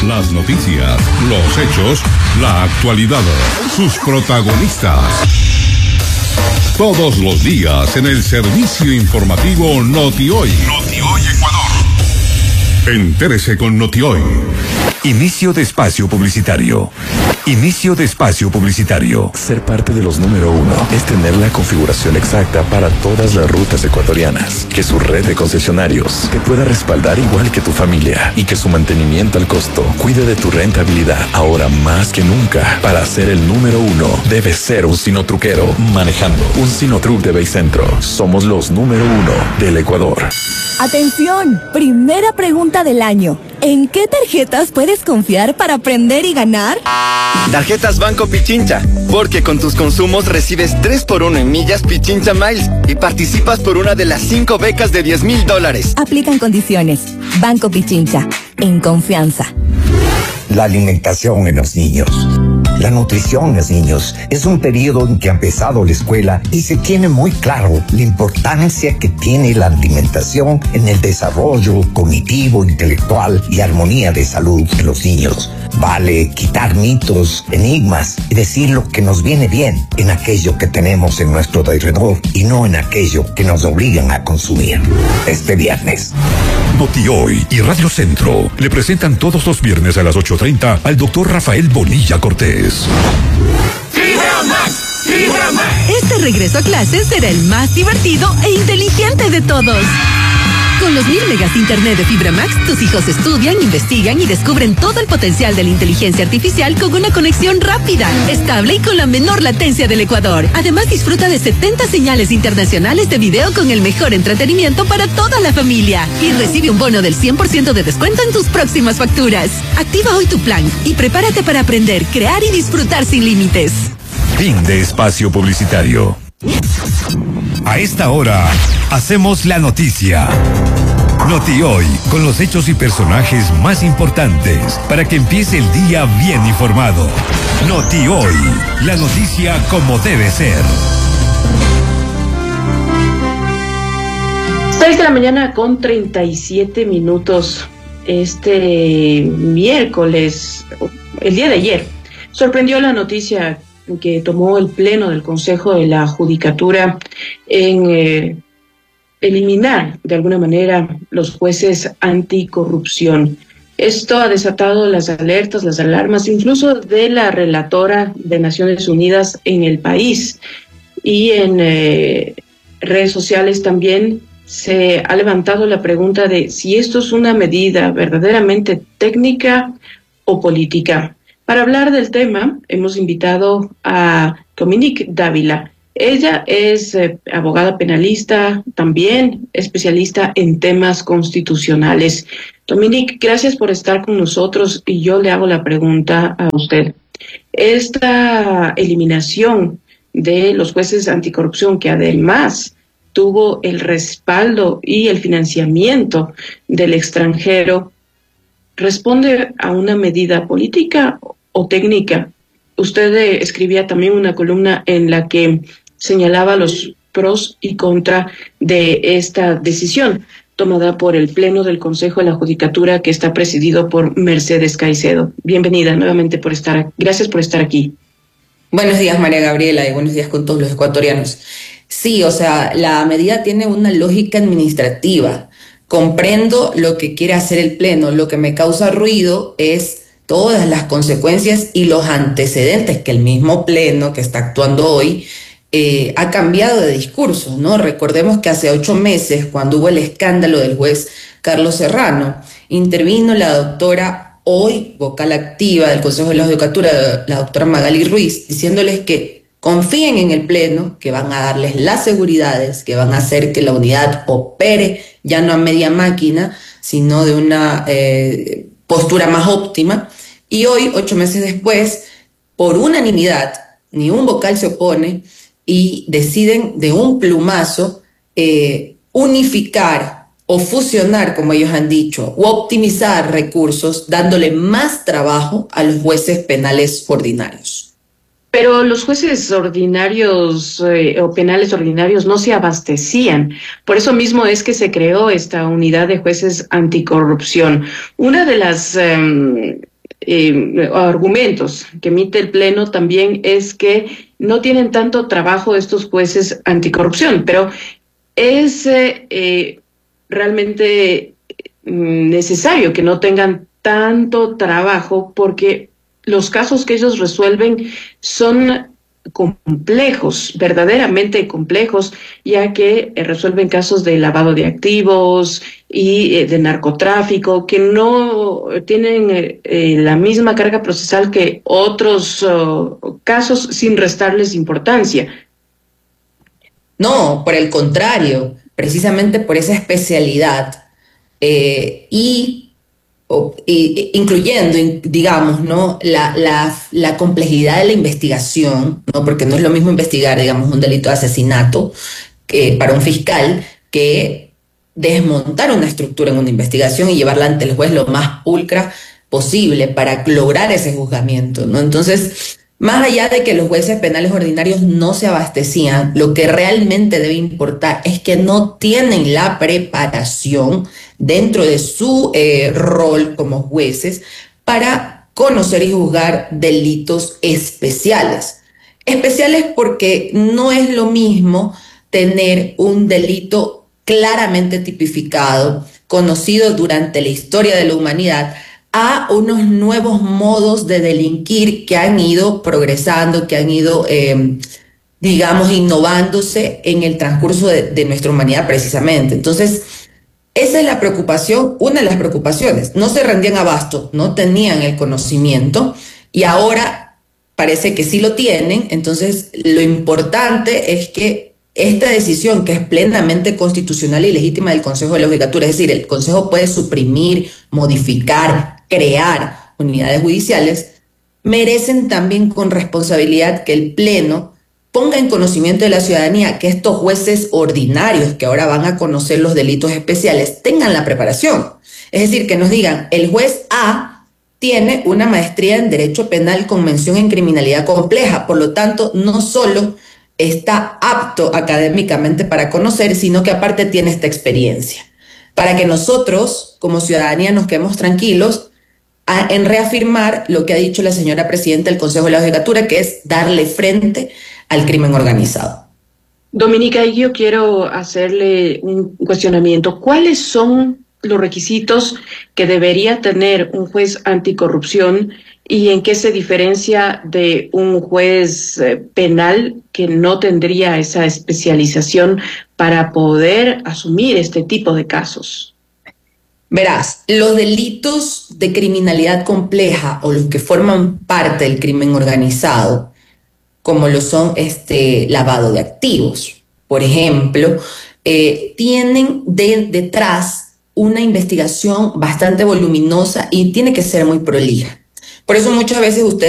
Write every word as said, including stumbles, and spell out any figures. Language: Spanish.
Las noticias, los hechos, la actualidad, sus protagonistas. Todos los días en el servicio informativo Noti-Hoy. Noti-Hoy Ecuador. Entérese con Noti-Hoy. Inicio de espacio publicitario. Inicio de espacio publicitario. Ser parte de los número uno es tener la configuración exacta para todas las rutas ecuatorianas, que su red de concesionarios te pueda respaldar igual que tu familia y que su mantenimiento al costo cuide de tu rentabilidad. Ahora más que nunca, para ser el número uno, debes ser un sinotruquero manejando un Sinotruc de Baycentro. Somos los número uno del Ecuador. Atención, primera pregunta del año. ¿En qué tarjetas puedes confiar para aprender y ganar? Tarjetas Banco Pichincha, porque con tus consumos recibes tres por uno en millas Pichincha Miles y participas por una de las cinco becas de diez mil dólares. Aplican condiciones. Banco Pichincha, en confianza. La alimentación en los niños. La nutrición en los niños es un periodo en que ha empezado la escuela y se tiene muy claro la importancia que tiene la alimentación en el desarrollo cognitivo, intelectual y armonía de salud de los niños. Vale quitar mitos, enigmas y decir lo que nos viene bien en aquello que tenemos en nuestro alrededor y no en aquello que nos obligan a consumir. Este viernes. Noti-Hoy y Radio Centro le presentan todos los viernes a las ocho treinta al doctor Rafael Bonilla Cortés. Fibra Max, Fibra Max. Este regreso a clases será el más divertido e inteligente de todos. Con los mil megas de internet de Fibra Max, tus hijos estudian, investigan y descubren todo el potencial de la inteligencia artificial con una conexión rápida, estable y con la menor latencia del Ecuador. Además, disfruta de setenta señales internacionales de video con el mejor entretenimiento para toda la familia. Y recibe un bono del cien por ciento de descuento en tus próximas facturas. Activa hoy tu plan y prepárate para aprender, crear y disfrutar sin límites. Fin de espacio publicitario. A esta hora, hacemos la noticia. Noti-Hoy, con los hechos y personajes más importantes, para que empiece el día bien informado. Noti-Hoy, la noticia como debe ser. seis de la mañana con treinta y siete minutos. Este miércoles, el día de ayer, sorprendió la noticia que tomó el Pleno del Consejo de la Judicatura en eh, eliminar de alguna manera los jueces anticorrupción. Esto ha desatado las alertas, las alarmas, incluso de la relatora de Naciones Unidas en el país. Y en eh, redes sociales también se ha levantado la pregunta de si esto es una medida verdaderamente técnica o política. Para hablar del tema, hemos invitado a Dominique Dávila. Ella es eh, abogada penalista, también especialista en temas constitucionales. Dominique, gracias por estar con nosotros y yo le hago la pregunta a usted. Esta eliminación de los jueces anticorrupción, que además tuvo el respaldo y el financiamiento del extranjero, ¿responde a una medida política o técnica? Usted eh, escribía también una columna en la que señalaba los pros y contra de esta decisión tomada por el Pleno del Consejo de la Judicatura, que está presidido por Mercedes Caicedo. Bienvenida nuevamente por estar, gracias por estar aquí. Buenos días, María Gabriela, y buenos días con todos los ecuatorianos. Sí, o sea, la medida tiene una lógica administrativa. Comprendo lo que quiere hacer el Pleno. Lo que me causa ruido es todas las consecuencias y los antecedentes que el mismo Pleno que está actuando hoy eh, ha cambiado de discurso, ¿no? Recordemos que hace ocho meses, cuando hubo el escándalo del juez Carlos Serrano, intervino la doctora, hoy vocal activa del Consejo de la Judicatura, la doctora Magali Ruiz, diciéndoles que confíen en el Pleno, que van a darles las seguridades, que van a hacer que la unidad opere ya no a media máquina, sino de una eh, postura más óptima. Y hoy, ocho meses después, por unanimidad, ni un vocal se opone y deciden de un plumazo eh, unificar o fusionar, como ellos han dicho, o optimizar recursos, dándole más trabajo a los jueces penales ordinarios. Pero los jueces ordinarios eh, o penales ordinarios no se abastecían. Por eso mismo es que se creó esta unidad de jueces anticorrupción. Una de las eh, eh, argumentos que emite el Pleno también es que no tienen tanto trabajo estos jueces anticorrupción, pero es eh, eh, realmente necesario que no tengan tanto trabajo porque los casos que ellos resuelven son complejos, verdaderamente complejos, ya que eh, resuelven casos de lavado de activos y eh, de narcotráfico, que no tienen eh, eh, la misma carga procesal que otros uh, casos sin restarles importancia. No, por el contrario, precisamente por esa especialidad eh, y O, y, incluyendo, digamos, ¿no? la, la, la complejidad de la investigación, ¿no? Porque no es lo mismo investigar, digamos, un delito de asesinato que, para un fiscal que desmontar una estructura en una investigación y llevarla ante el juez lo más pulcra posible para lograr ese juzgamiento, ¿no? Entonces, más allá de que los jueces penales ordinarios no se abastecían, lo que realmente debe importar es que no tienen la preparación dentro de su eh, rol como jueces para conocer y juzgar delitos especiales. Especiales porque no es lo mismo tener un delito claramente tipificado, conocido durante la historia de la humanidad, a unos nuevos modos de delinquir que han ido progresando, que han ido, eh, digamos, innovándose en el transcurso de, de nuestra humanidad precisamente. Entonces, esa es la preocupación, una de las preocupaciones. No se rendían abasto, no tenían el conocimiento y ahora parece que sí lo tienen. Entonces, lo importante es que esta decisión, que es plenamente constitucional y legítima del Consejo de la Judicatura, es decir, el Consejo puede suprimir, modificar, crear unidades judiciales, merecen también con responsabilidad que el Pleno ponga en conocimiento de la ciudadanía que estos jueces ordinarios que ahora van a conocer los delitos especiales tengan la preparación. Es decir, que nos digan, el juez A tiene una maestría en Derecho Penal con mención en Criminalidad Compleja, por lo tanto, no solo está apto académicamente para conocer, sino que aparte tiene esta experiencia. Para que nosotros, como ciudadanía, nos quedemos tranquilos a, en reafirmar lo que ha dicho la señora presidenta del Consejo de la Judicatura, que es darle frente al crimen organizado. Dominica, y yo quiero hacerle un cuestionamiento. ¿Cuáles son los requisitos que debería tener un juez anticorrupción y en qué se diferencia de un juez eh, penal que no tendría esa especialización para poder asumir este tipo de casos? Verás, los delitos de criminalidad compleja o los que forman parte del crimen organizado, como lo son este lavado de activos, por ejemplo, eh, tienen de, detrás una investigación bastante voluminosa y tiene que ser muy prolija. Por eso muchas veces ustedes